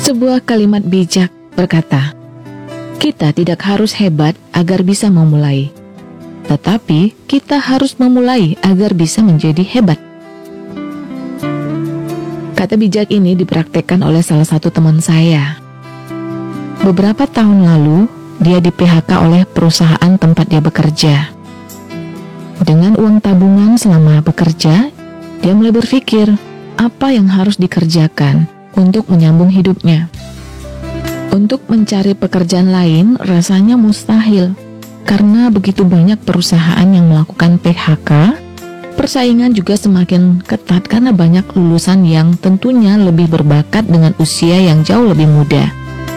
Sebuah kalimat bijak berkata, kita tidak harus hebat agar bisa memulai, tetapi kita harus memulai agar bisa menjadi hebat. Kata bijak ini dipraktekkan oleh salah satu teman saya. Beberapa tahun lalu, dia di-PHK oleh perusahaan tempat dia bekerja. Dengan uang tabungan selama bekerja, dia mulai berpikir apa yang harus dikerjakan untuk menyambung hidupnya. Untuk mencari pekerjaan lain rasanya mustahil, karena begitu banyak perusahaan yang melakukan PHK. Persaingan juga semakin ketat karena banyak lulusan yang tentunya lebih berbakat dengan usia yang jauh lebih muda.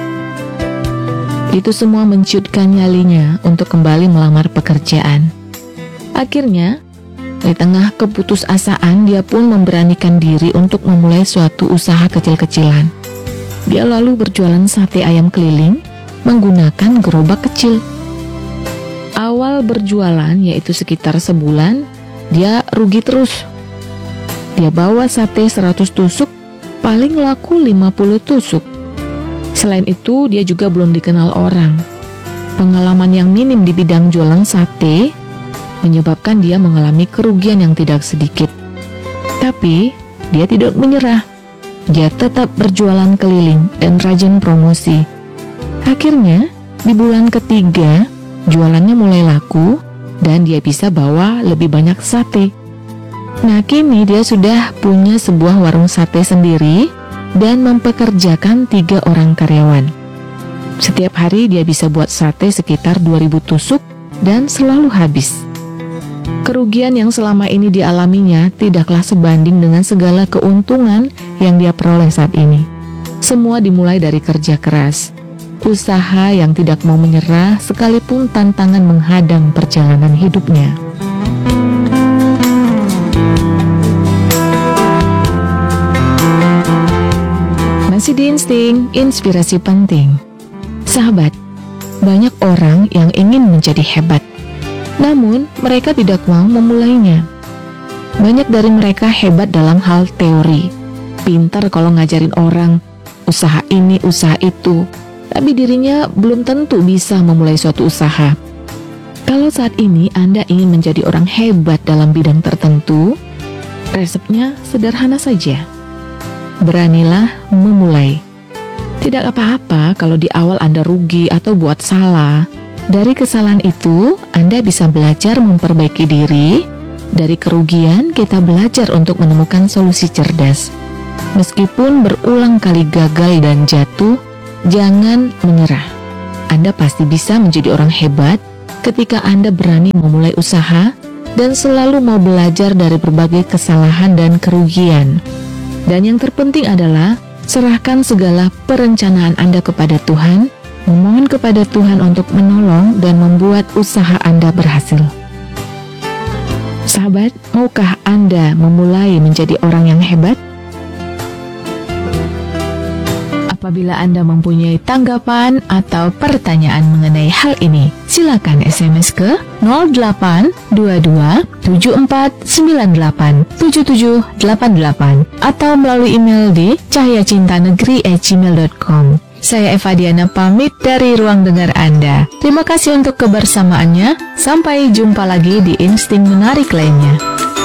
Itu semua menciutkan nyalinya untuk kembali melamar pekerjaan. Akhirnya, di tengah keputusasaan, dia pun memberanikan diri untuk memulai suatu usaha kecil-kecilan. Dia lalu berjualan sate ayam keliling menggunakan gerobak kecil. Awal berjualan, yaitu sekitar sebulan, dia rugi terus. Dia bawa sate 100 tusuk, paling laku 50 tusuk. Selain itu, dia juga belum dikenal orang. Pengalaman yang minim di bidang jualan sate menyebabkan dia mengalami kerugian yang tidak sedikit. Tapi, dia tidak menyerah. Dia tetap berjualan keliling dan rajin promosi. Akhirnya, di bulan ketiga, jualannya mulai laku dan dia bisa bawa lebih banyak sate. Nah, kini dia sudah punya sebuah warung sate sendiri dan mempekerjakan 3 orang karyawan. Setiap hari dia bisa buat sate sekitar 2000 tusuk dan selalu habis. Kerugian yang selama ini dialaminya tidaklah sebanding dengan segala keuntungan yang dia peroleh saat ini. Semua dimulai dari kerja keras, usaha yang tidak mau menyerah sekalipun tantangan menghadang perjalanan hidupnya. Masih di Insting, inspirasi penting. Sahabat, banyak orang yang ingin menjadi hebat, namun mereka tidak mau memulainya. Banyak dari mereka hebat dalam hal teori, pintar kalau ngajarin orang, usaha ini, usaha itu, tapi dirinya belum tentu bisa memulai suatu usaha. Kalau saat ini Anda ingin menjadi orang hebat dalam bidang tertentu, resepnya sederhana saja. Beranilah memulai. Tidak apa-apa kalau di awal Anda rugi atau buat salah. Dari kesalahan itu, Anda bisa belajar memperbaiki diri. Dari kerugian, kita belajar untuk menemukan solusi cerdas. Meskipun berulang kali gagal dan jatuh, jangan menyerah. Anda pasti bisa menjadi orang hebat ketika Anda berani memulai usaha dan selalu mau belajar dari berbagai kesalahan dan kerugian. Dan yang terpenting adalah serahkan segala perencanaan Anda kepada Tuhan, memohon kepada Tuhan untuk menolong dan membuat usaha Anda berhasil. Sahabat, maukah Anda memulai menjadi orang yang hebat? Apabila Anda mempunyai tanggapan atau pertanyaan mengenai hal ini, silakan SMS ke 0822-7498-7788 atau melalui email di cahayacintanegeri@gmail.com. Saya Eva Diana pamit dari ruang dengar Anda. Terima kasih untuk kebersamaannya. Sampai jumpa lagi di Insting Menarik lainnya.